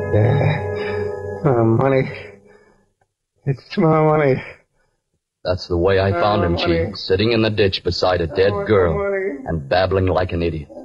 My money. It's my money. That's the way I found him, Chief, sitting in the ditch beside a dead girl and babbling like an idiot.